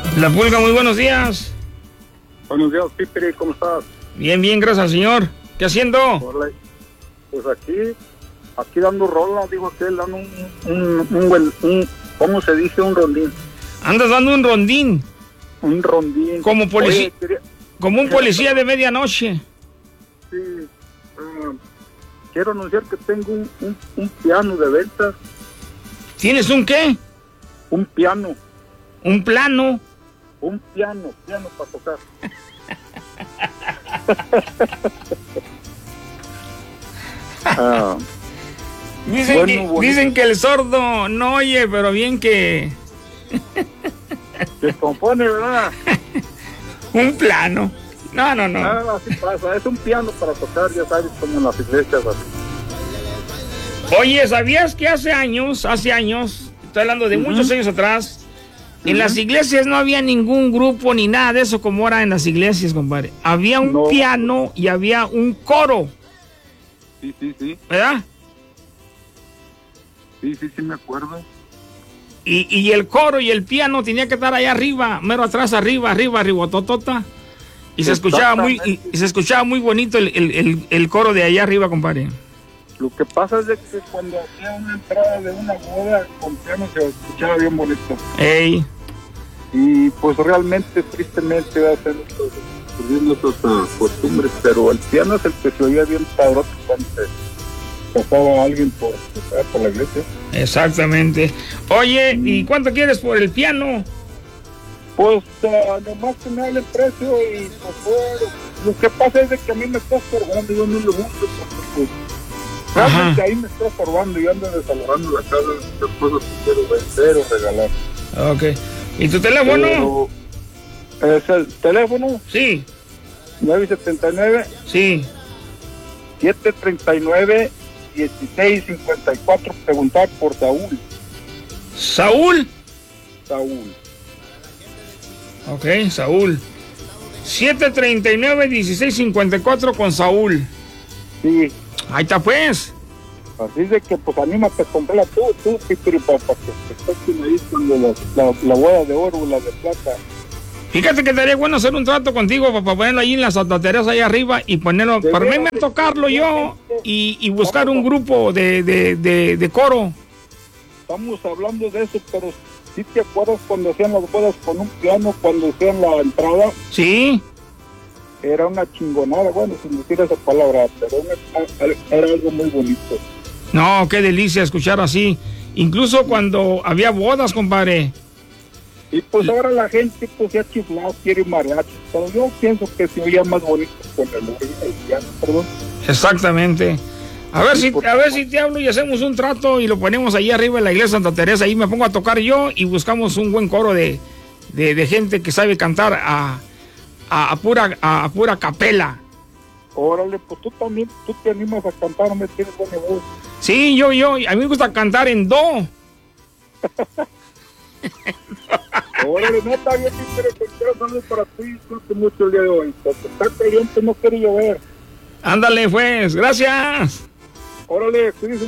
La Pulga, muy buenos días. Buenos días, Pipe, ¿cómo estás? Bien, bien, gracias al señor. ¿Qué haciendo? Hola. Pues aquí dando rola, digo aquel, dando ¿cómo se dice? Un rondín. Andas dando un rondín. Un rondín. Como policía, como un policía de medianoche. Sí. Quiero anunciar que tengo un piano de ventas. ¿Tienes un qué? Un piano. ¿Un plano? Un piano para tocar. Dicen que el sordo no oye, pero bien que... Se compone, ¿verdad? Un plano. No. Así pasa, es un piano para tocar, ya sabes, como en las iglesias así. Oye, ¿sabías que hace años, estoy hablando de muchos años atrás, en las iglesias no había ningún grupo ni nada de eso como ahora en las iglesias, compadre? Había un piano y había un coro. Sí. ¿Verdad? Sí, me acuerdo. Y el coro y el piano tenía que estar allá arriba, mero atrás, arriba, totota. Y se escuchaba muy bonito el coro de allá arriba, compadre. Lo que pasa es de que cuando hacía una entrada de una boda con piano se escuchaba bien bonito. Ey. Y pues realmente, tristemente, va a ser perdiendo esas costumbres, pero el piano es el que se oía bien padrote cuando pasaba alguien por la iglesia. Exactamente. Oye, ¿y cuánto quieres por el piano? Pues nomás que me hable el precio y pues lo que pasa es de que a mí me está estorbando, yo no lo gusto porque pues realmente ahí me está estorbando y ando desalojando la casa de las cosas que quiero vender o regalar. Ok. ¿Y tu teléfono? ¿Es el teléfono? Sí. 979. Sí. 739 1654. Preguntar por Saúl. ¿Saúl? Saúl. Ok, Saúl. 739-1654 con Saúl. Sí. Ahí está pues. Así de que pues anímate a comprarla tú, Pipiri, para que estés ahí con la boda de oro, la de plata. Fíjate que estaría bueno hacer un trato contigo para ponerlo ahí en la Santa Teresa ahí arriba y ponerlo, para mí me tocarlo yo y buscar un grupo de coro. Estamos hablando de eso, pero ¿sí te acuerdas cuando hacían las bodas con un piano, cuando hacían la entrada? Sí. Era una chingonada, bueno, sin decir esa palabra, pero era algo muy bonito. No, qué delicia escuchar así. Incluso cuando había bodas, compadre. Y pues ahora la gente pues ya chiflado, quiere mariachi, pero yo pienso que se oía más bonito con el piano, perdón. Exactamente. A ver si te hablo y hacemos un trato y lo ponemos ahí arriba en la iglesia Santa Teresa. Ahí me pongo a tocar yo y buscamos un buen coro de gente que sabe cantar a pura capela. Órale, pues tú te animas a cantar, no me tienes buena voz. Sí, yo, a mí me gusta cantar en do. Órale, no está bien, pero te quiero salir para ti, disfrute mucho el día de hoy. Porque está caliente, no quiere llover. Ándale, pues, gracias. Órale, cuídense.